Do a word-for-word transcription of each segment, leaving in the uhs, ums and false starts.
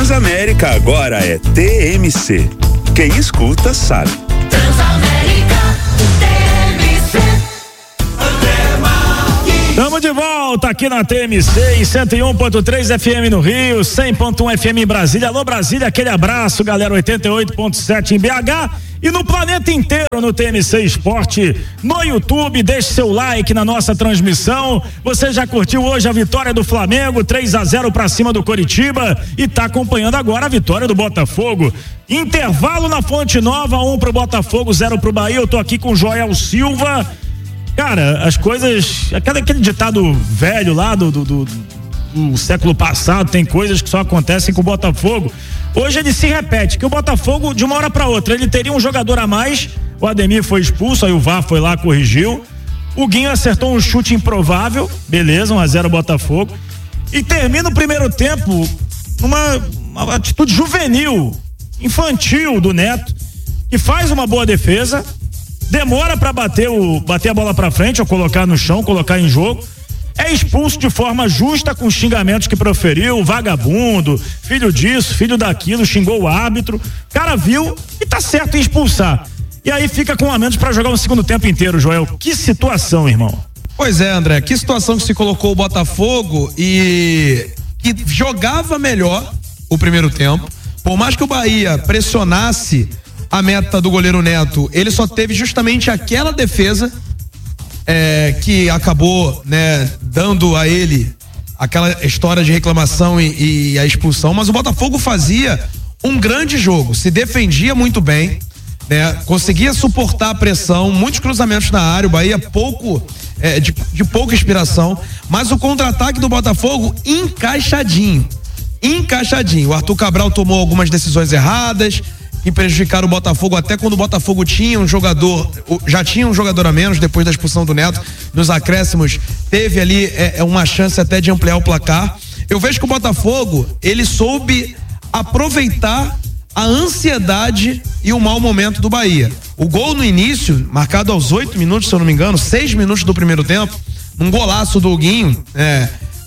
Transamérica agora é T M C. Quem escuta sabe. Transamérica, T M C. Estamos de volta aqui na T M C em cento e um ponto três F M no Rio, cem ponto um F M em Brasília. Alô Brasília, aquele abraço, galera. Oitenta e oito ponto sete em B H e no planeta inteiro no T M C Esporte, no YouTube. Deixe seu like na nossa transmissão. Você já curtiu hoje a vitória do Flamengo, três a zero para cima do Coritiba, e tá acompanhando agora a vitória do Botafogo. Intervalo na Fonte Nova, um pro Botafogo, zero pro Bahia. Eu tô aqui com o Joel Silva. Cara, as coisas, aquele, aquele ditado velho lá do, do, do, do século passado, tem coisas que só acontecem com o Botafogo. Hoje ele se repete, que o Botafogo, de uma hora para outra, ele teria um jogador a mais, o Ademir foi expulso, aí o V A R foi lá, corrigiu, o Guinho acertou um chute improvável, beleza, um a zero Botafogo, e termina o primeiro tempo numa uma atitude juvenil, infantil do Neto, que faz uma boa defesa, demora para bater o bater a bola para frente ou colocar no chão, colocar em jogo, é expulso de forma justa com xingamentos que proferiu, vagabundo, filho disso, filho daquilo, xingou o árbitro. O cara viu e tá certo em expulsar. E aí fica com a menos para jogar o segundo tempo inteiro, Joel. Que situação, irmão. Pois é, André, que situação que se colocou o Botafogo e que jogava melhor o primeiro tempo. Por mais que o Bahia pressionasse a meta do goleiro Neto, ele só teve justamente aquela defesa é, que acabou, né, dando a ele aquela história de reclamação e, e a expulsão, mas o Botafogo fazia um grande jogo, se defendia muito bem, né, conseguia suportar a pressão, muitos cruzamentos na área, o Bahia pouco é, de, de pouca inspiração, mas o contra-ataque do Botafogo encaixadinho, encaixadinho. O Arthur Cabral tomou algumas decisões erradas que prejudicaram o Botafogo, até quando o Botafogo tinha um jogador, já tinha um jogador a menos depois da expulsão do Neto, nos acréscimos, teve ali é, uma chance até de ampliar o placar. Eu vejo que o Botafogo, ele soube aproveitar a ansiedade e o mau momento do Bahia. O gol no início, marcado aos oito minutos, se eu não me engano, seis minutos do primeiro tempo, um golaço do Guinho, é,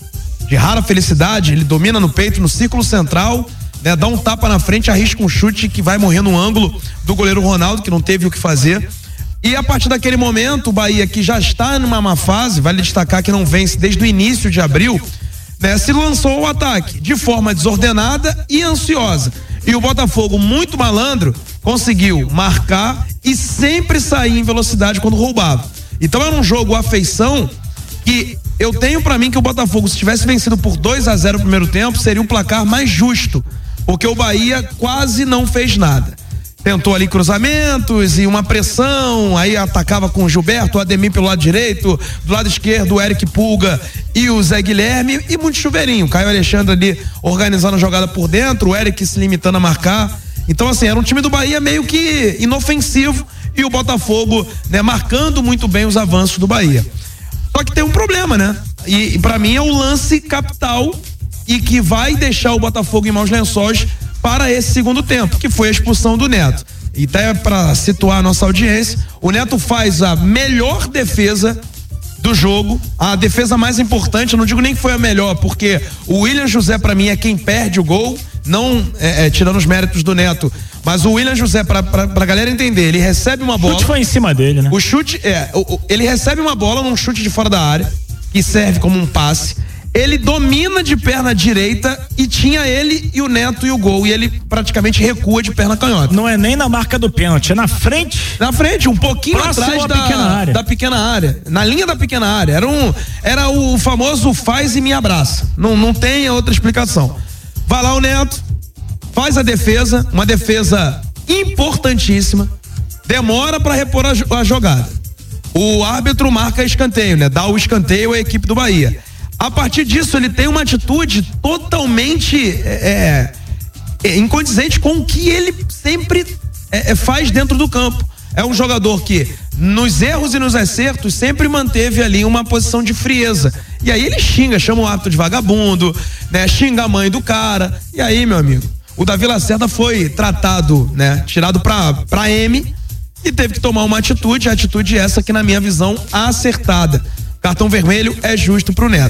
de rara felicidade, ele domina no peito, no círculo central, né, dá um tapa na frente, arrisca um chute que vai morrer no ângulo do goleiro Ronaldo, que não teve o que fazer. E a partir daquele momento, o Bahia, que já está numa má fase, vale destacar que não vence desde o início de abril, né, se lançou ao ataque de forma desordenada e ansiosa. E o Botafogo, muito malandro, conseguiu marcar e sempre sair em velocidade quando roubava. Então era um jogo à feição que eu tenho pra mim que o Botafogo, se tivesse vencido por dois a zero no primeiro tempo, seria um placar mais justo, porque o Bahia quase não fez nada. Tentou ali cruzamentos e uma pressão, aí atacava com o Gilberto, o Ademir pelo lado direito, do lado esquerdo o Eric Pulga e o Zé Guilherme, e muito chuveirinho, Caio Alexandre ali organizando a jogada por dentro, o Eric se limitando a marcar. Então assim, era um time do Bahia meio que inofensivo e o Botafogo, né, marcando muito bem os avanços do Bahia. Só que tem um problema, né? E, e para mim é o lance capital e que vai deixar o Botafogo em maus lençóis para esse segundo tempo, que foi a expulsão do Neto. E até para situar a nossa audiência, o Neto faz a melhor defesa do jogo, a defesa mais importante, eu não digo nem que foi a melhor, porque o William José para mim é quem perde o gol, não é, é, tirando os méritos do Neto, mas o William José, pra, pra, pra galera entender, ele recebe uma bola. O chute foi em cima dele, né? O chute, é, o, o, ele recebe uma bola num chute de fora da área, que serve como um passe. Ele domina de perna direita e tinha ele e o Neto e o gol. E ele praticamente recua de perna canhota. Não é nem na marca do pênalti, é na frente. Na frente, um pouquinho atrás da pequena área. da pequena área. Na linha da pequena área. Era, um, era o famoso faz e me abraça. Não, não tem outra explicação. Vai lá o Neto, faz a defesa, uma defesa importantíssima. Demora para repor a, a jogada. O árbitro marca escanteio, né? Dá o escanteio à equipe do Bahia. A partir disso, ele tem uma atitude totalmente é, é, incondizente com o que ele sempre é, faz dentro do campo. É um jogador que, nos erros e nos acertos, sempre manteve ali uma posição de frieza. E aí ele xinga, chama o árbitro de vagabundo, né? Xinga a mãe do cara. E aí, meu amigo, o Davi Lacerda foi tratado, né? Tirado pra, pra M e teve que tomar uma atitude, a atitude essa que, na minha visão, acertada. Cartão vermelho é justo pro Neto.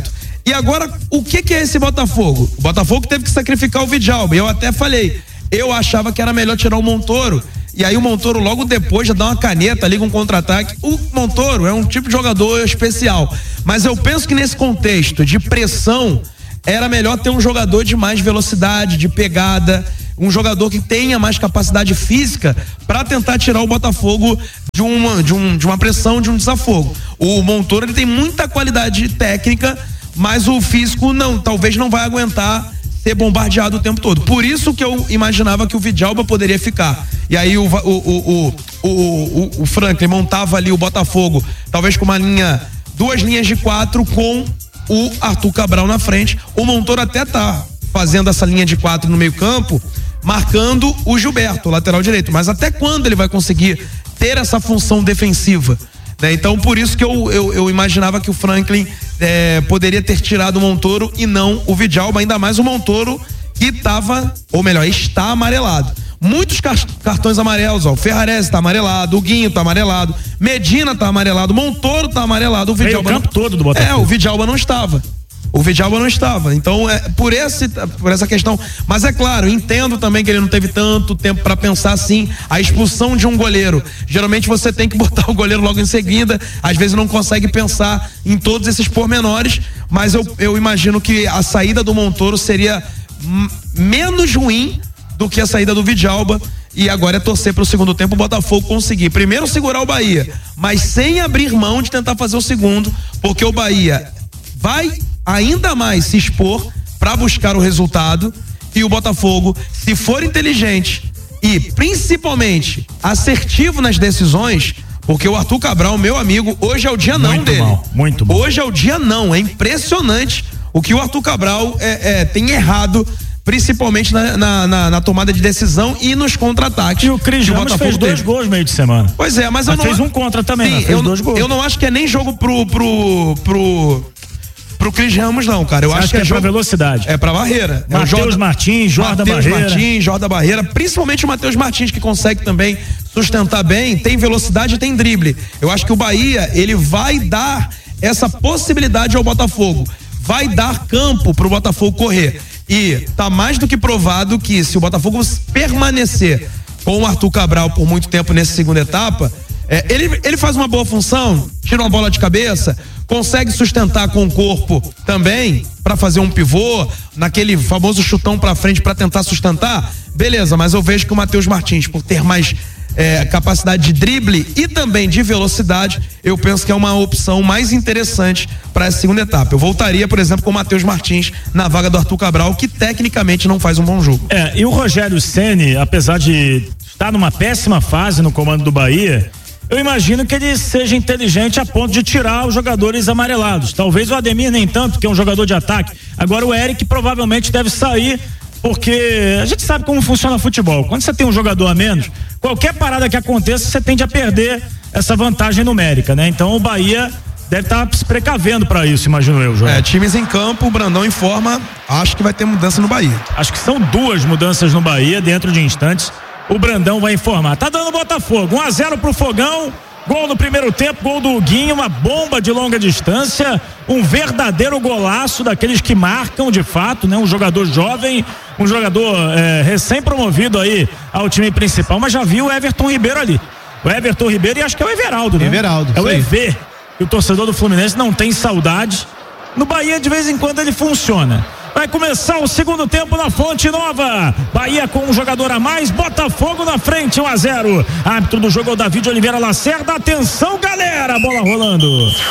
E agora, o que que é esse Botafogo? O Botafogo teve que sacrificar o Vidalba. Eu até falei, eu achava que era melhor tirar o Montoro. E aí o Montoro logo depois já dá uma caneta, liga um contra-ataque. O Montoro é um tipo de jogador especial. Mas eu penso que nesse contexto de pressão, era melhor ter um jogador de mais velocidade, de pegada, um jogador que tenha mais capacidade física para tentar tirar o Botafogo de uma, de, um, de uma pressão, de um desafogo. O Montoro, ele tem muita qualidade técnica, mas o físico não, talvez não vai aguentar ser bombardeado o tempo todo. Por isso que eu imaginava que o Vidalba poderia ficar. E aí o, o, o, o, o, o Franklin montava ali o Botafogo, talvez com uma linha, duas linhas de quatro com o Arthur Cabral na frente. O Montoro até tá fazendo essa linha de quatro no meio campo, marcando o Gilberto, lateral direito. Mas até quando ele vai conseguir ter essa função defensiva? Né? Então, por isso que eu, eu, eu imaginava que o Franklin é, poderia ter tirado o Montoro e não o Vidalba, ainda mais o Montoro que estava, ou melhor, está amarelado. Muitos cartões amarelos, ó, o Ferrarese tá amarelado, o Guinho tá amarelado, Medina tá amarelado, Montoro tá amarelado, o Vidalba. O campo todo do Botafogo. É, o Vidalba não estava. O Vidalba não estava. Então, é por, esse, por essa questão. Mas é claro, entendo também que ele não teve tanto tempo para pensar assim. A expulsão de um goleiro. Geralmente você tem que botar o goleiro logo em seguida. Às vezes não consegue pensar em todos esses pormenores. Mas eu, eu imagino que a saída do Montoro seria m- menos ruim do que a saída do Vidalba. E agora é torcer para o segundo tempo o Botafogo conseguir primeiro segurar o Bahia, mas sem abrir mão de tentar fazer o segundo, porque o Bahia vai ainda mais se expor para buscar o resultado, e o Botafogo, se for inteligente e principalmente assertivo nas decisões, porque o Arthur Cabral, meu amigo, hoje é o dia não muito dele. Mal, muito bom. Hoje é o dia não, é impressionante o que o Arthur Cabral é, é, tem errado, principalmente na, na, na, na tomada de decisão e nos contra-ataques. E o Cris Ramos fez dois gols no meio de semana. Pois é, mas, mas eu não... fez um contra também, Sim, né? Fez eu, dois gols. Eu não acho que é nem jogo pro... pro, pro... pro Cris Ramos não, cara. Eu Você acho que, que é, é jogo... pra velocidade. É pra barreira. Matheus é Jorda... Martins, Jorda Mateus Barreira. Martins, Jorda Barreira. Principalmente o Matheus Martins, que consegue também sustentar bem, tem velocidade e tem drible. Eu acho que o Bahia, ele vai dar essa possibilidade ao Botafogo. Vai dar campo pro Botafogo correr. E tá mais do que provado que se o Botafogo permanecer com o Arthur Cabral por muito tempo nessa segunda etapa, é, ele, ele faz uma boa função, tira uma bola de cabeça, consegue sustentar com o corpo também para fazer um pivô, naquele famoso chutão para frente para tentar sustentar, beleza, mas eu vejo que o Matheus Martins, por ter mais é, capacidade de drible e também de velocidade, eu penso que é uma opção mais interessante para essa segunda etapa. Eu voltaria, por exemplo, com o Matheus Martins na vaga do Arthur Cabral, que tecnicamente não faz um bom jogo. É, e o Rogério Ceni, apesar de estar numa péssima fase no comando do Bahia, eu imagino que ele seja inteligente a ponto de tirar os jogadores amarelados. Talvez o Ademir nem tanto, que é um jogador de ataque. Agora o Eric provavelmente deve sair, porque a gente sabe como funciona futebol. Quando você tem um jogador a menos, qualquer parada que aconteça, você tende a perder essa vantagem numérica, né? Então o Bahia deve estar se precavendo para isso, imagino eu, João. É, times em campo, o Brandão informa, acho que vai ter mudança no Bahia. Acho que são duas mudanças no Bahia, dentro de instantes. O Brandão vai informar. Tá dando Botafogo, um a zero pro Fogão, gol no primeiro tempo, gol do Guinho, uma bomba de longa distância, um verdadeiro golaço daqueles que marcam de fato, né? Um jogador jovem, um jogador é, recém-promovido aí ao time principal, mas já viu o Everton Ribeiro ali. O Everton Ribeiro e acho que é o Everaldo, né? Everaldo, é o aí. E V, que o torcedor do Fluminense não tem saudade. No Bahia, de vez em quando, ele funciona. Vai começar o segundo tempo na Fonte Nova. Bahia com um jogador a mais, Botafogo na frente, um a zero. Árbitro do jogo é o David Oliveira Lacerda. Atenção, galera, bola rolando.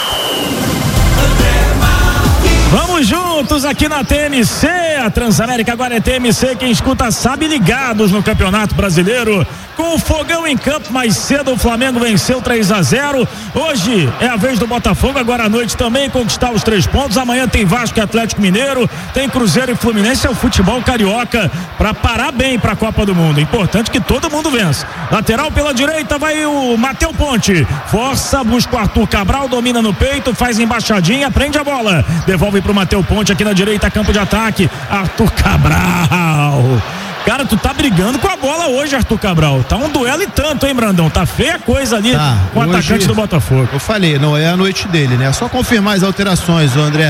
Vamos juntos aqui na T M C, a Transamérica agora é T M C, quem escuta sabe, ligados no Campeonato Brasileiro, com o Fogão em campo. Mais cedo o Flamengo venceu três a zero, hoje é a vez do Botafogo, agora à noite também conquistar os três pontos, amanhã tem Vasco e Atlético Mineiro, tem Cruzeiro e Fluminense, é o futebol carioca para parar bem para a Copa do Mundo, importante que todo mundo vença. Lateral pela direita vai o Matheus Ponte, força, busca o Arthur Cabral, domina no peito, faz embaixadinha, prende a bola, devolve pro Matheus Ponte aqui na direita, campo de ataque, Arthur Cabral. Cara, tu tá brigando com a bola hoje, Arthur Cabral. Tá um duelo e tanto, hein, Brandão? Tá feia a coisa ali tá, com o hoje, atacante do Botafogo. Eu falei, não é a noite dele, né? É só confirmar as alterações, o André.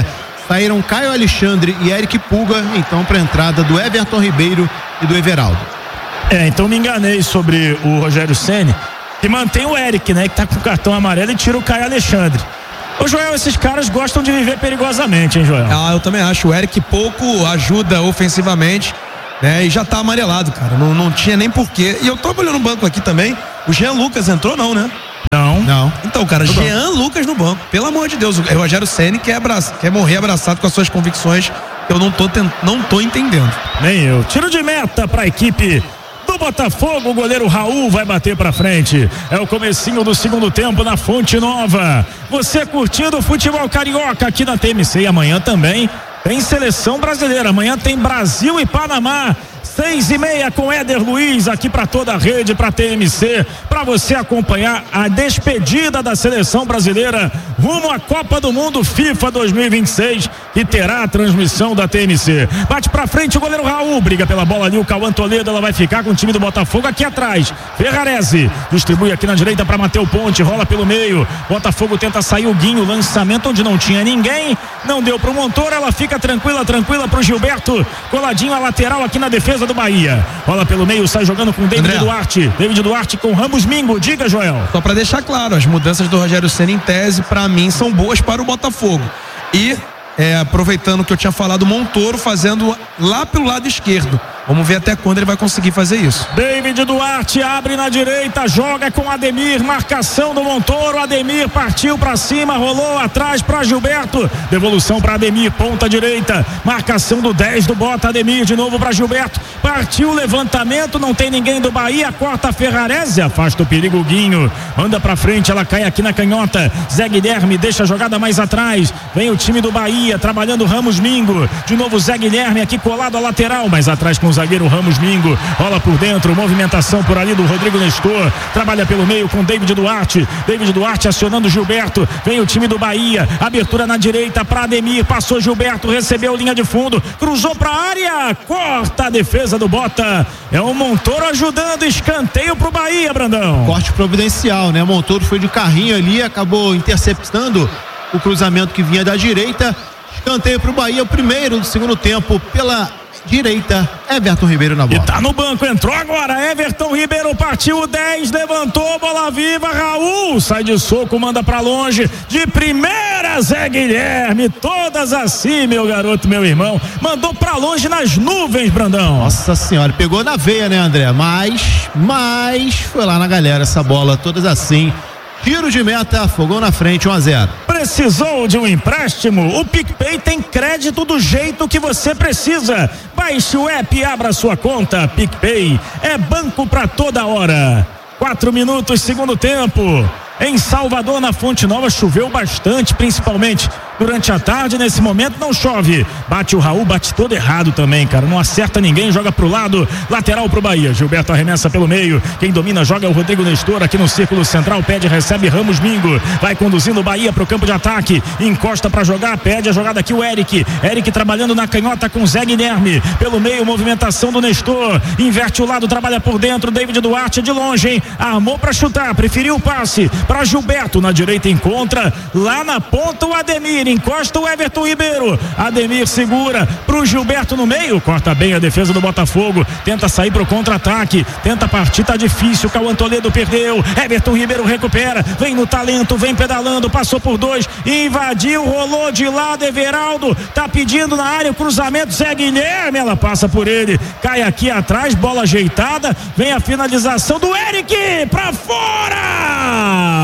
saíram Caio Alexandre e Eric Pulga, então para a entrada do Everton Ribeiro e do Everaldo. É, então me enganei sobre o Rogério Ceni, que mantém o Eric, né, que tá com o cartão amarelo, e tira o Caio Alexandre. Ô Joel, esses caras gostam de viver perigosamente, hein, Joel? Ah, eu também acho. O Eric pouco ajuda ofensivamente, né? E já tá amarelado, cara. Não, não tinha nem porquê. E eu tô olhando no banco aqui também. O Jean Lucas entrou, não, né? Não. Não. Então, cara, Tudo Jean bom. Lucas no banco. Pelo amor de Deus, o Rogério Ceni quer, abraça, quer morrer abraçado com as suas convicções. Eu não tô, tent, não tô entendendo. Nem eu. Tiro de meta pra equipe do Botafogo, o goleiro Raul vai bater pra frente. É o comecinho do segundo tempo na Fonte Nova. Você curtindo o futebol carioca aqui na T M C, e amanhã também tem seleção brasileira. Amanhã tem Brasil e Panamá. Seis e meia com Éder Luiz aqui para toda a rede, para T M C, para você acompanhar a despedida da seleção brasileira rumo à Copa do Mundo FIFA dois mil e vinte e seis, que terá a transmissão da T M C. Bate para frente o goleiro Raul, briga pela bola ali o Cauã Toledo, ela vai ficar com o time do Botafogo aqui atrás. Ferrarese distribui aqui na direita para Mateu Ponte, rola pelo meio. Botafogo tenta sair o Guinho, lançamento onde não tinha ninguém, não deu pro Montoro, ela fica tranquila, tranquila pro Gilberto, coladinho a lateral aqui na defesa do Bahia. Rola pelo meio, sai jogando com David André. Duarte. David Duarte com Ramos Mingo. Diga, Joel. Só pra deixar claro, as mudanças do Rogério Ceni em tese, pra mim, são boas para o Botafogo. E, é, aproveitando que eu tinha falado, Montoro fazendo lá pelo lado esquerdo. Vamos ver até quando ele vai conseguir fazer isso. David Duarte abre na direita, joga com Ademir, marcação do Montoro. Ademir partiu pra cima, rolou atrás pra Gilberto. Devolução pra Ademir, ponta direita. Marcação do dez do Bota, Ademir de novo pra Gilberto. Partiu o levantamento, não tem ninguém do Bahia. Corta a Ferrarese, afasta o perigo Guinho. Manda pra frente, ela cai aqui na canhota. Zé Guilherme deixa a jogada mais atrás. Vem o time do Bahia, trabalhando Ramos Mingo. De novo Zé Guilherme aqui colado à lateral, mais atrás com o zagueiro Ramos Mingo, rola por dentro, movimentação por ali do Rodrigo Nestor, trabalha pelo meio com David Duarte, David Duarte acionando Gilberto, vem o time do Bahia, abertura na direita para Ademir, passou Gilberto, recebeu linha de fundo, cruzou para a área, corta a defesa do Bota, é o Montoro ajudando, escanteio pro Bahia, Brandão. Corte providencial, né? Montoro foi de carrinho ali, acabou interceptando o cruzamento que vinha da direita, escanteio pro Bahia, o primeiro do segundo tempo pela direita, Everton Ribeiro na bola. E tá no banco, entrou agora, Everton Ribeiro partiu o dez, levantou, bola viva, Raul, sai de soco, manda pra longe, de primeira Zé Guilherme, todas assim, meu garoto, meu irmão, mandou pra longe nas nuvens, Brandão. Nossa senhora, pegou na veia, né, André? Mas, mas, foi lá na galera essa bola, todas assim. Tiro de meta, fogão na frente, um a zero. Precisou de um empréstimo? O PicPay tem crédito do jeito que você precisa. Baixe o app e abra sua conta. PicPay é banco pra toda hora. Quatro minutos, segundo tempo. Em Salvador, na Fonte Nova, choveu bastante, principalmente durante a tarde. Nesse momento não chove. Bate o Raul, bate todo errado também, cara. Não acerta ninguém, joga pro lado, lateral pro Bahia. Gilberto arremessa pelo meio. Quem domina joga é o Rodrigo Nestor aqui no círculo central. Pede, recebe Ramos Mingo. Vai conduzindo o Bahia pro campo de ataque. Encosta pra jogar, pede a jogada aqui o Eric. Eric trabalhando na canhota com Zé Guilherme. Pelo meio, movimentação do Nestor. Inverte o lado, trabalha por dentro. David Duarte de longe, hein? Armou pra chutar, preferiu o passe para Gilberto, na direita encontra, lá na ponta o Ademir, encosta o Everton Ribeiro, Ademir segura pro Gilberto no meio, corta bem a defesa do Botafogo, tenta sair pro contra-ataque, tenta partir, tá difícil, Cauã Toledo perdeu, Everton Ribeiro recupera, vem no talento, vem pedalando, passou por dois, invadiu, rolou de lado, Everaldo, tá pedindo na área o cruzamento, Zé Guilherme, ela passa por ele, cai aqui atrás, bola ajeitada, vem a finalização do Eric, pra fora!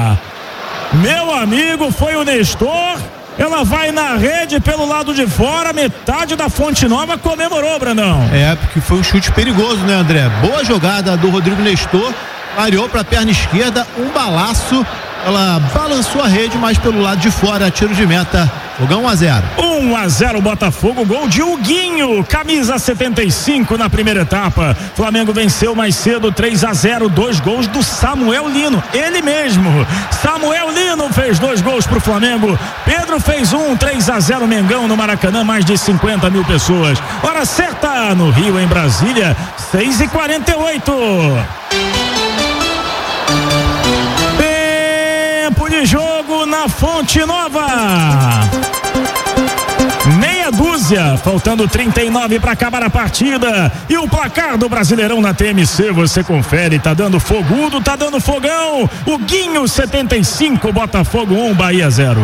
Meu amigo, foi o Nestor. Ela vai na rede pelo lado de fora. Metade da Fonte Nova comemorou, Brandão. É, porque foi um chute perigoso, né, André? Boa jogada do Rodrigo Nestor. Variou para a perna esquerda, um balaço. Ela balançou a rede, mas pelo lado de fora, tiro de meta. Fogão um a zero. um a zero Botafogo, gol de Huguinho, camisa setenta e cinco na primeira etapa. Flamengo venceu mais cedo, três a zero, dois gols do Samuel Lino, ele mesmo. Samuel Lino fez dois gols pro Flamengo. Pedro fez um, três a zero Mengão no Maracanã, mais de cinquenta mil pessoas. Hora certa no Rio, em Brasília, seis e quarenta e oito. Tempo de jogo na Fonte Nova. Meia dúzia, faltando trinta e nove para acabar a partida. E o placar do Brasileirão na T M C, você confere, tá dando fogudo, tá dando fogão. O Guinho setenta e cinco, Botafogo um, Bahia zero.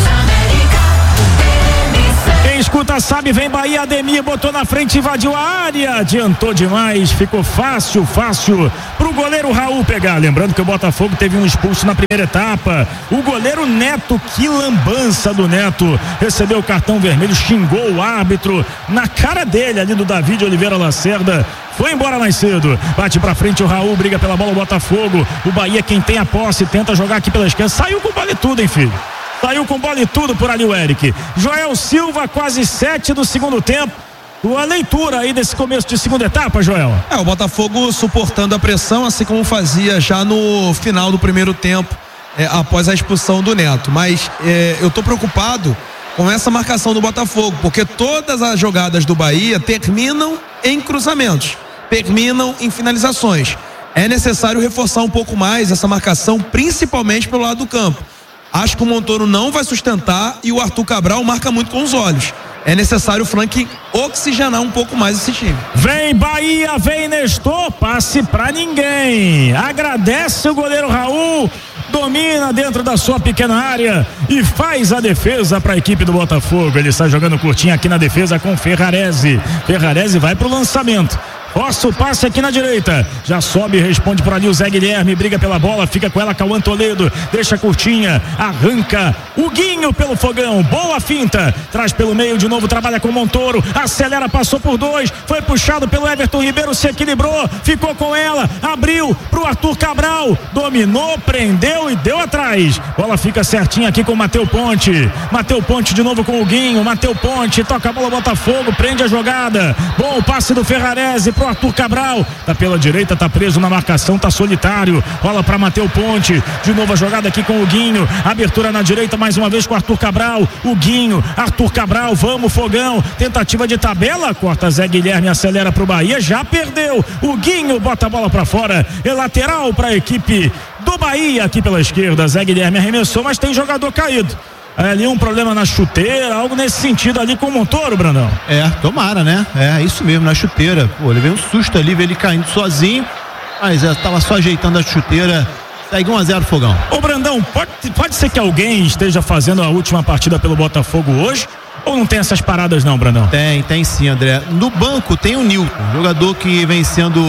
Quem escuta sabe, vem Bahia, Ademir botou na frente, invadiu a área, adiantou demais, ficou fácil, fácil pro goleiro Raul pegar. Lembrando que o Botafogo teve um expulso na primeira etapa. O goleiro Neto, que lambança do Neto, recebeu o cartão vermelho, xingou o árbitro na cara dele ali do David Oliveira Lacerda. Foi embora mais cedo, bate pra frente o Raul, briga pela bola o Botafogo. O Bahia, quem tem a posse, tenta jogar aqui pela esquerda, saiu com vale tudo, hein, filho? Saiu com bola e tudo por ali o Eric. Joel Silva, quase sete do segundo tempo. Tua leitura aí desse começo de segunda etapa, Joel? É, o Botafogo suportando a pressão, assim como fazia já no final do primeiro tempo, é, após a expulsão do Neto. Mas é, eu tô preocupado com essa marcação do Botafogo, porque todas as jogadas do Bahia terminam em cruzamentos, terminam em finalizações. É necessário reforçar um pouco mais essa marcação, principalmente pelo lado do campo. Acho que o Montoro não vai sustentar e o Arthur Cabral marca muito com os olhos. É necessário o Frank oxigenar um pouco mais esse time. Vem Bahia, vem Nestor, passe pra ninguém. Agradece o goleiro Raul, domina dentro da sua pequena área e faz a defesa para a equipe do Botafogo. Ele está jogando curtinho aqui na defesa com Ferrarese. Ferrarese vai pro lançamento. Força o passe aqui na direita, já sobe e responde por ali o Zé Guilherme, briga pela bola, fica com ela Cauã Toledo, deixa curtinha, arranca o Guinho pelo fogão, boa finta, traz pelo meio de novo, trabalha com o Montoro, acelera, passou por dois, foi puxado pelo Everton Ribeiro, se equilibrou, ficou com ela, abriu pro Arthur Cabral, dominou, prendeu e deu atrás, bola fica certinha aqui com o Mateu Ponte, Mateu Ponte de novo com o Guinho, Mateu Ponte, toca a bola Botafogo, prende a jogada, bom o passe do Ferrarese pro Arthur Cabral, tá pela direita, tá preso na marcação, tá solitário, rola pra Mateu Ponte, de novo a jogada aqui com o Guinho, abertura na direita mais uma vez com o Arthur Cabral, o Guinho, Arthur Cabral, vamos fogão, tentativa de tabela, corta Zé Guilherme, acelera pro Bahia, já perdeu, o Guinho bota a bola pra fora, é lateral pra equipe do Bahia aqui pela esquerda, Zé Guilherme arremessou, mas tem jogador caído. Ali um problema na chuteira, algo nesse sentido ali com o Montoro, Brandão. É, tomara, né? É, isso mesmo, na chuteira. Pô, ele veio um susto ali, ver ele caindo sozinho, mas é, tava só ajeitando a chuteira. Segue um a zero Fogão. Ô Brandão, pode, pode ser que alguém esteja fazendo a última partida pelo Botafogo hoje? Ou não tem essas paradas não, Brandão? Tem, tem sim, André. No banco tem o Nilton, jogador que vem sendo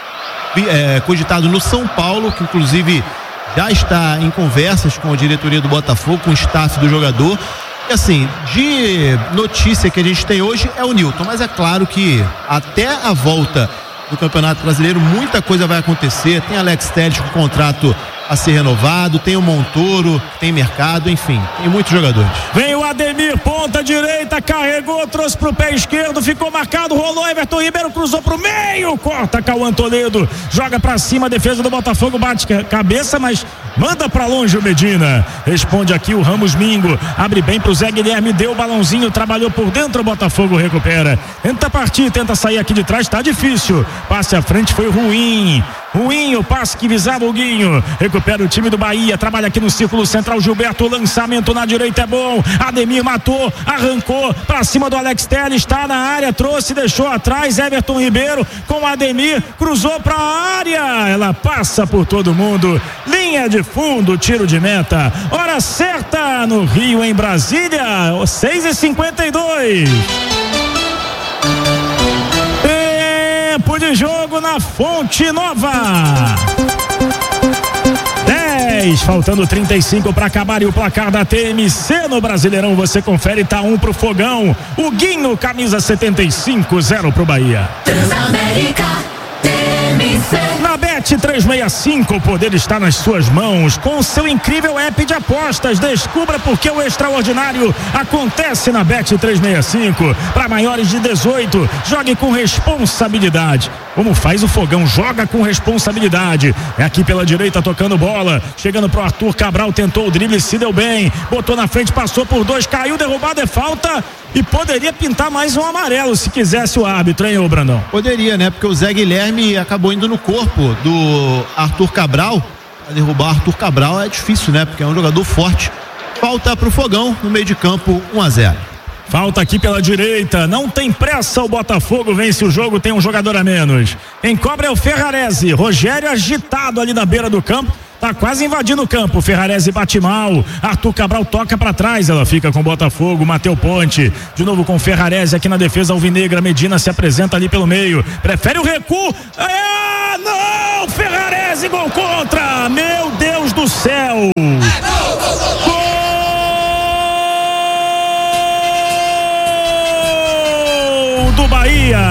é, cogitado no São Paulo, que inclusive já está em conversas com a diretoria do Botafogo, com o staff do jogador. E assim, de notícia que a gente tem hoje é o Nilton, mas é claro que até a volta do Campeonato Brasileiro muita coisa vai acontecer. Tem Alex Telles com contrato a ser renovado, tem o Montoro, tem mercado, enfim, tem muitos jogadores. Vem o Ademir, ponta direita, carregou, trouxe pro pé esquerdo, ficou marcado, rolou, Everton Ribeiro cruzou pro meio, corta Cauã Toledo, joga pra cima, a defesa do Botafogo bate cabeça, mas manda pra longe o Medina, responde aqui o Ramos Mingo, abre bem pro Zé Guilherme, deu o balãozinho, trabalhou por dentro, o Botafogo recupera, tenta partir, tenta sair aqui de trás, tá difícil, passe à frente foi ruim, ruim o passe que visava o Guinho, recupera o time do Bahia, trabalha aqui no círculo central, Gilberto, lançamento na direita é bom, Ademir matou, arrancou pra cima do Alex Telles, está na área, trouxe, deixou atrás, Everton Ribeiro com Ademir, cruzou pra área, ela passa por todo mundo, linha de fundo, tiro de meta, hora certa no Rio, em Brasília, seis e cinquenta e dois. Tempo de jogo na Fonte Nova. dez, faltando trinta e cinco para acabar e o placar da T M C no Brasileirão, você confere, tá um pro Fogão, o Guinho, camisa setenta e cinco, zero pro Bahia. Transamérica, T M C. Na Bet trezentos e sessenta e cinco, o poder está nas suas mãos. Com o seu incrível app de apostas, descubra por que o extraordinário acontece na Bet trezentos e sessenta e cinco. Para maiores de dezoito, jogue com responsabilidade. Como faz o Fogão, joga com responsabilidade. É aqui pela direita tocando bola, chegando pro Arthur Cabral, tentou o drible, se deu bem, botou na frente, passou por dois, caiu, derrubado, é falta e poderia pintar mais um amarelo se quisesse o árbitro, hein, ô Brandão? Poderia, né? Porque o Zé Guilherme acabou indo no corpo do Arthur Cabral. Pra derrubar Arthur Cabral é difícil, né? Porque é um jogador forte. Falta pro Fogão no meio de campo, um a zero. Falta aqui pela direita, não tem pressa, o Botafogo vence o jogo, tem um jogador a menos. Quem cobra é o Ferrarese, Rogério agitado ali na beira do campo, tá quase invadindo o campo, Ferrarese bate mal, Arthur Cabral toca pra trás, ela fica com o Botafogo, Mateu Ponte, de novo com o Ferrarese aqui na defesa alvinegra, Medina se apresenta ali pelo meio, prefere o recuo, ah, não, Ferrarese, gol contra, meu Deus do céu, gol! Do Bahia,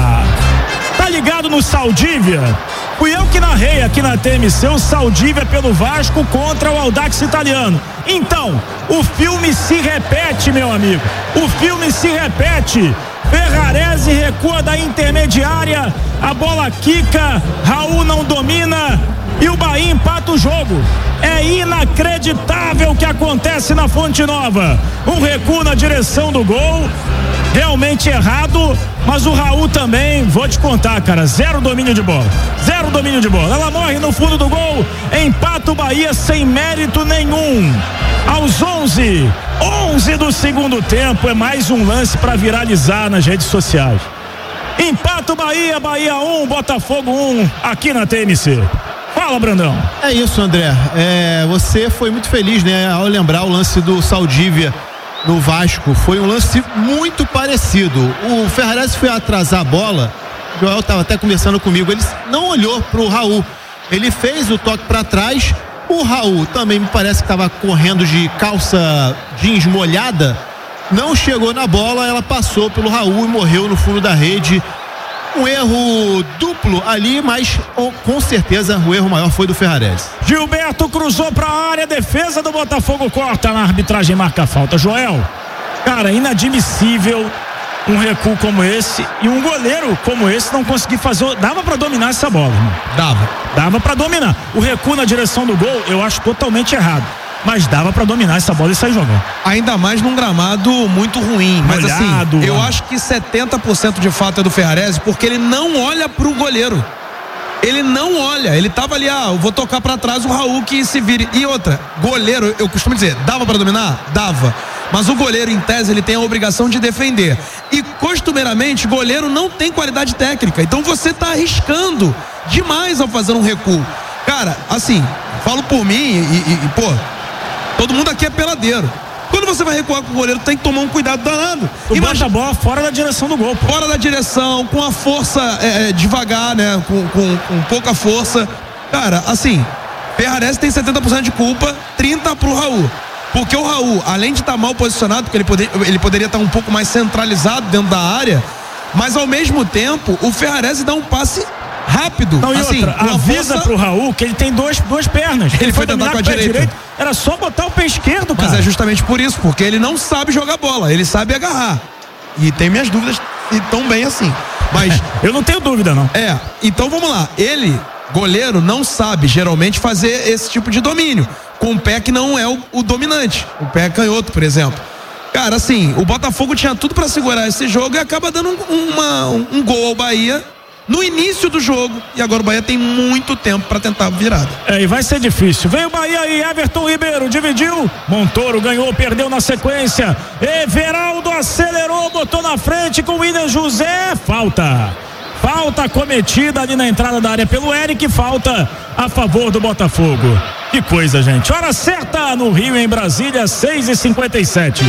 tá ligado no Saldívia? Fui eu que narrei aqui na T M C o Saldívia pelo Vasco contra o Audax Italiano. Então, o filme se repete, meu amigo. O filme se repete. Ferrarese recua da intermediária, a bola quica, Raul não domina e o Bahia empata o jogo. É inacreditável o que acontece na Fonte Nova. Um recuo na direção do gol, realmente errado, mas o Raul também, vou te contar, cara, zero domínio de bola, zero domínio de bola, ela morre no fundo do gol, empata o Bahia sem mérito nenhum, aos onze, onze do segundo tempo, é mais um lance para viralizar nas redes sociais, empata o Bahia, Bahia um, Botafogo um, aqui na T M C. Fala, Brandão. É isso, André, é, você foi muito feliz, né, ao lembrar o lance do Saldívia no Vasco, foi um lance muito parecido. O Ferrarese foi atrasar a bola, o Joel estava até conversando comigo, ele não olhou pro Raul, ele fez o toque para trás, o Raul também me parece que estava correndo de calça jeans molhada, não chegou na bola, ela passou pelo Raul e morreu no fundo da rede. Um erro duplo ali, mas com certeza o erro maior foi do Ferrarese. Gilberto cruzou pra área, defesa do Botafogo corta, na arbitragem marca a falta. Joel, cara, inadmissível um recuo como esse e um goleiro como esse não conseguir fazer, dava pra dominar essa bola, irmão. Dava. Dava pra dominar. O recuo na direção do gol eu acho totalmente errado, mas dava pra dominar essa bola e sair jogando. Ainda mais num gramado muito ruim. Mas molhado, assim, eu mano. acho que setenta por cento de fato é do Ferrarese, porque ele não olha pro goleiro. Ele não olha, ele tava ali, ah, eu vou tocar pra trás o Raul que se vire. E outra, goleiro, eu costumo dizer, dava pra dominar? Dava. Mas o goleiro, em tese, ele tem a obrigação de defender. E costumeiramente, goleiro não tem qualidade técnica. Então você tá arriscando demais ao fazer um recuo. Cara, assim, falo por mim e, e, e pô, todo mundo aqui é peladeiro. Quando você vai recuar com o goleiro, tem que tomar um cuidado danado. Tu bota a bola fora da direção do gol, pô. Fora da direção, com a força é, devagar, né? Com, com, com pouca força. Cara, assim, Ferrarese tem setenta por cento de culpa, trinta por cento pro Raul. Porque o Raul, além de estar tá mal posicionado, porque ele, poder, ele poderia estar tá um pouco mais centralizado dentro da área, mas ao mesmo tempo, o Ferrarese dá um passe rápido. Não, e assim, outra, avisa força... pro Raul que ele tem dois, duas pernas. Ele, ele foi tentar com a direita. direita. Era só botar o pé esquerdo, cara. Mas é justamente por isso, porque ele não sabe jogar bola, ele sabe agarrar. E tem minhas dúvidas se tão bem assim. Mas eu não tenho dúvida, não. É, então vamos lá. Ele, goleiro, não sabe geralmente fazer esse tipo de domínio, com o pé que não é o, o dominante. O pé canhoto, por exemplo. Cara, assim, o Botafogo tinha tudo pra segurar esse jogo e acaba dando um, uma, um, um gol ao Bahia no início do jogo, e agora o Bahia tem muito tempo para tentar a virada. É, e vai ser difícil. Veio o Bahia aí, Everton Ribeiro dividiu, Montoro ganhou, perdeu na sequência, Everaldo acelerou, botou na frente com o William José, falta. Falta cometida ali na entrada da área pelo Eric, falta a favor do Botafogo. Que coisa, gente. Hora certa no Rio, em Brasília, seis e cinquenta e sete.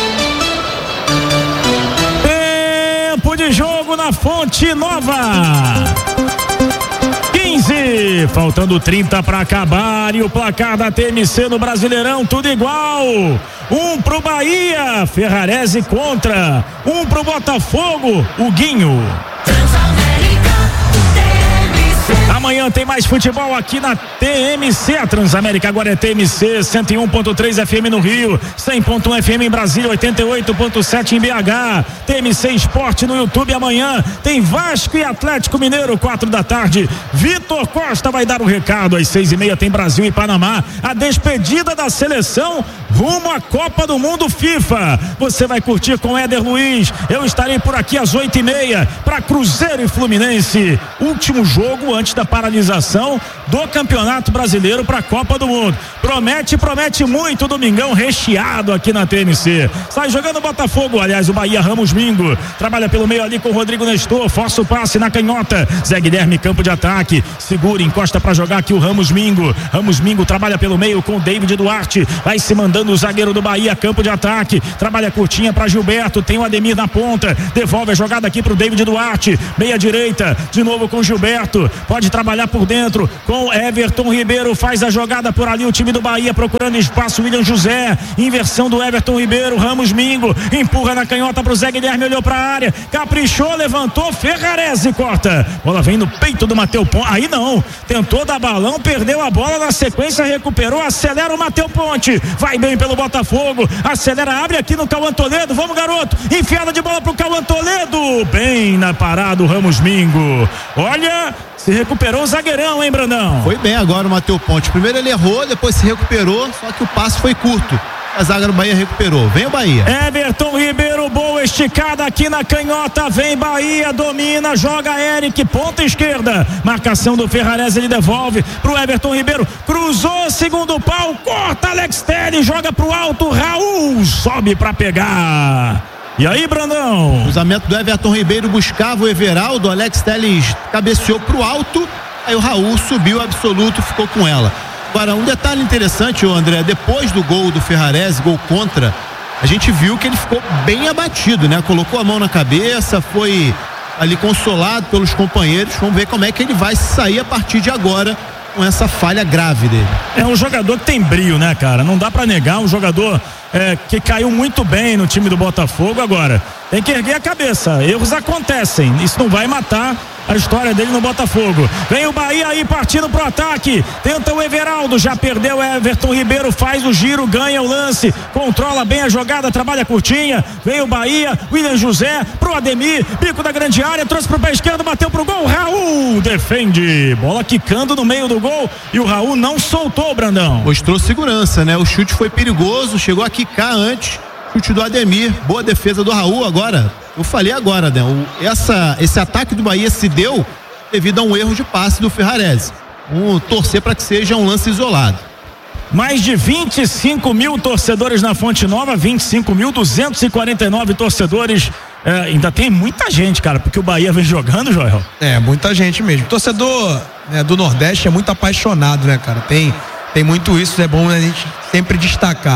Tempo de jogo na Fonte Nova. quinze, faltando trinta para acabar, e o placar da T M C no Brasileirão, tudo igual. Um pro Bahia, Ferrarese contra. Um pro Botafogo, o Guinho. Amanhã tem mais futebol aqui na T M C. A Transamérica agora é T M C, cento e um ponto três F M no Rio, cem ponto um F M em Brasília, oitenta e oito ponto sete em B H. T M C Esporte no YouTube. Amanhã tem Vasco e Atlético Mineiro, quatro da tarde. Vitor Costa vai dar o recado. Às seis e meia tem Brasil e Panamá. A despedida da seleção rumo à Copa do Mundo FIFA. Você vai curtir com Éder Luiz. Eu estarei por aqui às oito e meia para Cruzeiro e Fluminense. Último jogo antes da paralisação do Campeonato Brasileiro para a Copa do Mundo. Promete, promete muito, domingão recheado aqui na T M C. Sai jogando o Botafogo, aliás, o Bahia, Ramos Mingo, trabalha pelo meio ali com o Rodrigo Nestor, força o passe na canhota, Zé Guilherme, campo de ataque, segura, encosta para jogar aqui o Ramos Mingo, Ramos Mingo trabalha pelo meio com o David Duarte, vai se mandando o zagueiro do Bahia, campo de ataque, trabalha curtinha para Gilberto, tem o Ademir na ponta, devolve a jogada aqui pro David Duarte, meia direita, de novo com Gilberto, pode trabalhar por dentro com Everton Ribeiro, faz a jogada por ali o time do Bahia procurando espaço, William José, inversão do Everton Ribeiro, Ramos Mingo, empurra na canhota pro Zé Guilherme, olhou pra área, caprichou, levantou, Ferrarese corta, bola vem no peito do Matheus Ponte, aí não, tentou dar balão, perdeu a bola, na sequência recuperou, acelera o Matheus Ponte, vai bem pelo Botafogo, acelera, abre aqui no Cauã Toledo, vamos garoto, enfiada de bola pro Cauã Toledo, bem na parada o Ramos Mingo, olha, se recuperou o zagueirão, hein, Brandão? Foi bem agora o Matheus Ponte, primeiro ele errou, depois se recuperou, só que o passe foi curto. A zaga do Bahia recuperou. Vem o Bahia. Everton Ribeiro, boa esticada aqui na canhota. Vem Bahia, domina, joga Eric, ponta esquerda. Marcação do Ferrarese, ele devolve pro Everton Ribeiro. Cruzou, segundo pau, corta Alex Telles, joga pro alto. Raul sobe pra pegar. E aí, Brandão? O cruzamento do Everton Ribeiro buscava o Everaldo. Alex Telles cabeceou pro alto. Aí o Raul subiu absoluto, ficou com ela. Agora, um detalhe interessante, André, depois do gol do Ferrarese, gol contra, a gente viu que ele ficou bem abatido, né? Colocou a mão na cabeça, foi ali consolado pelos companheiros. Vamos ver como é que ele vai sair a partir de agora com essa falha grave dele. É um jogador que tem brio, né, cara? Não dá pra negar, um jogador é, que caiu muito bem no time do Botafogo. Agora, tem que erguer a cabeça, erros acontecem, isso não vai matar a história dele no Botafogo. Vem o Bahia aí partindo pro ataque, tenta o Everaldo, já perdeu o Everton Ribeiro, faz o giro, ganha o lance, controla bem a jogada, trabalha curtinha, vem o Bahia, William José pro Ademir, bico da grande área, trouxe pro pé esquerdo, bateu pro gol, Raul defende, bola quicando no meio do gol e o Raul não soltou, Brandão. Mostrou segurança, né? O chute foi perigoso, chegou a quicar antes, chute do Ademir, boa defesa do Raul. Agora, eu falei agora, né? O, essa, esse ataque do Bahia se deu devido a um erro de passe do Ferrarese. Um, torcer para que seja um lance isolado. Mais de vinte e cinco mil torcedores na Fonte Nova, vinte e cinco mil duzentos e quarenta e nove torcedores. É, ainda tem muita gente, cara, porque o Bahia vem jogando, Joel. É, muita gente mesmo. Torcedor, né, do Nordeste é muito apaixonado, né, cara? Tem, tem muito isso, é bom a gente sempre destacar.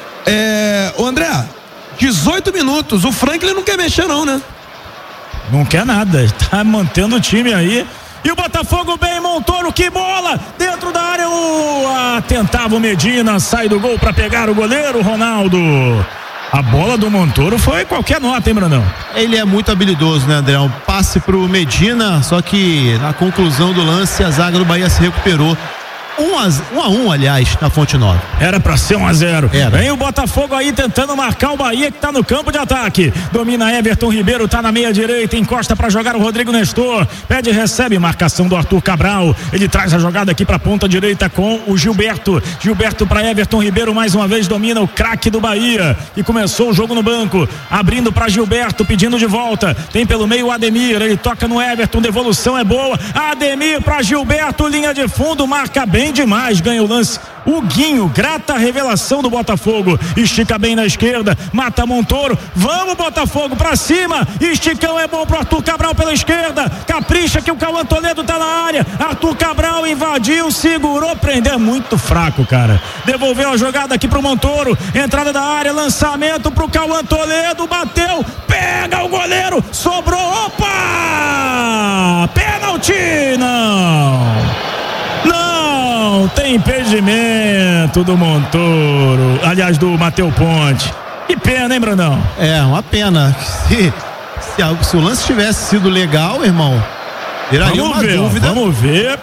É, ô André, dezoito minutos, o Franklin não quer mexer não, né? Não quer nada, ele tá mantendo o time aí. E o Botafogo bem, Montoro, que bola! Dentro da área, o ah, tentava o Medina, sai do gol pra pegar o goleiro, Ronaldo. A bola do Montoro foi qualquer nota, hein, Brandão? Ele é muito habilidoso, né, André? Um passe pro Medina, só que na conclusão do lance a zaga do Bahia se recuperou. Um a, um a um, aliás, na Fonte Nova. Era pra ser um a zero. Era. Vem o Botafogo aí tentando marcar o Bahia, que tá no campo de ataque. Domina Everton Ribeiro, tá na meia direita, encosta pra jogar o Rodrigo Nestor. Pede e recebe, marcação do Arthur Cabral. Ele traz a jogada aqui pra ponta direita com o Gilberto. Gilberto pra Everton Ribeiro, mais uma vez domina o craque do Bahia. E começou o jogo no banco. Abrindo pra Gilberto, pedindo de volta. Tem pelo meio o Ademir, ele toca no Everton, devolução é boa. Ademir pra Gilberto, linha de fundo, marca bem demais, ganha o lance o Guinho, grata revelação do Botafogo, estica bem na esquerda, mata Montoro, vamos Botafogo pra cima, esticão é bom pro Arthur Cabral pela esquerda, capricha que o Cauã Toledo tá na área, Arthur Cabral invadiu, segurou, prendeu, muito fraco, cara, devolveu a jogada aqui pro Montoro, entrada da área, lançamento pro Cauã Toledo, bateu, pega o goleiro, sobrou, opa, pênalti, não Não, tem impedimento do Montoro, aliás, do Matheus Ponte. Que pena, hein, Brandão? É, uma pena. Se, se, se o lance tivesse sido legal, irmão, viraria vamos uma ver, dúvida. Vamos ver.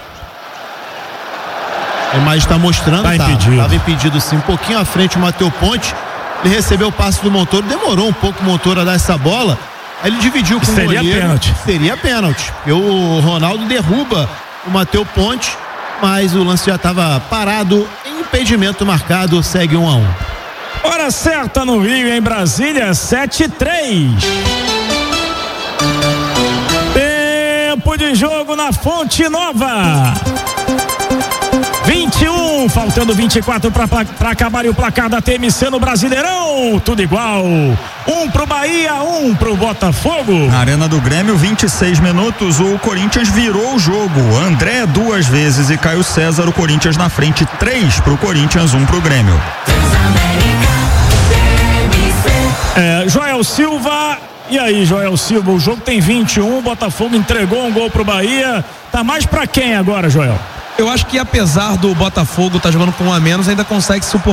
A imagem está mostrando, tá tá, impedido. Tava impedido sim, um pouquinho à frente o Matheus Ponte. Ele recebeu o passe do Montoro, demorou um pouco o Montoro a dar essa bola. Aí ele dividiu com Seria o goleiro. Pênalti. Seria pênalti. E o Ronaldo derruba o Matheus Ponte, mas o lance já estava parado, impedimento marcado, segue um a um. Hora certa no Rio, em Brasília, sete e três. Tempo de de jogo na Fonte Nova. vinte e um, faltando vinte e quatro para acabar o placar da T M C no Brasileirão. Tudo igual. Um pro Bahia, um pro Botafogo. Na Arena do Grêmio, vinte e seis minutos. O Corinthians virou o jogo. André duas vezes e Caio César. O Corinthians na frente, três pro Corinthians, um pro Grêmio. É, Joel Silva. E aí, Joel Silva? O jogo tem vinte e um. O Botafogo entregou um gol pro Bahia. Tá mais pra quem agora, Joel? Eu acho que apesar do Botafogo estar tá jogando com um a menos, ainda consegue suportar